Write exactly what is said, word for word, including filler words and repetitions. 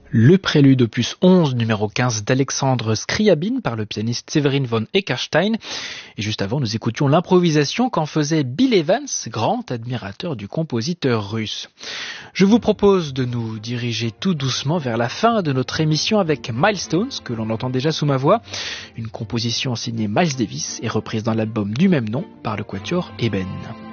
Le prélude opus onze, numéro quinze d'Alexandre Scriabine par le pianiste Severin von Eckerstein. Et juste avant, nous écoutions l'improvisation qu'en faisait Bill Evans, grand admirateur du compositeur russe. Je vous propose de nous diriger tout doucement vers la fin de notre émission avec Milestones, que l'on entend déjà sous ma voix. Une composition signée Miles Davis et reprise dans l'album du même nom par le quatuor Eben.